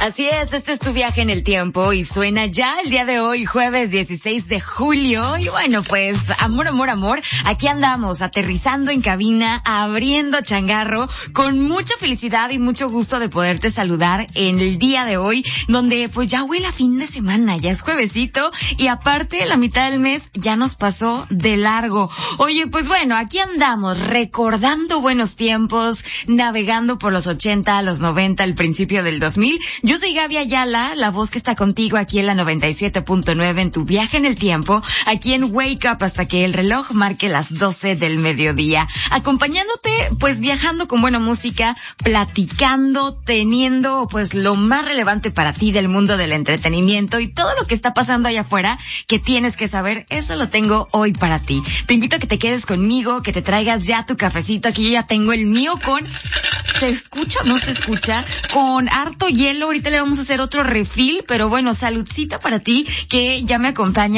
Así es, este es tu viaje en el tiempo y suena ya el día de hoy, jueves 16 de julio. Y bueno, pues, amor, amor, amor, aquí andamos, aterrizando en cabina, abriendo changarro, con mucha felicidad y mucho gusto de poderte saludar en el día de hoy, donde pues ya huele a fin de semana, ya es juevesito y aparte la mitad del mes ya nos pasó de largo. Oye, pues bueno, aquí andamos, recordando buenos tiempos, navegando por los 80, los 90, el principio del 2000. Yo soy Gaby Ayala, la voz que está contigo aquí en la 97.9 en tu viaje en el tiempo, aquí en Wake Up hasta que el reloj marque las 12 del mediodía. Acompañándote, pues viajando con buena música, platicando, teniendo pues lo más relevante para ti del mundo del entretenimiento y todo lo que está pasando allá afuera que tienes que saber, eso lo tengo hoy para ti. Te invito a que te quedes conmigo, que te traigas ya tu cafecito, aquí yo ya tengo el mío con... ¿Se escucha o no se escucha? Con harto hielo, ahorita le vamos a hacer otro refill, pero bueno, saludcita para ti que ya me acompaña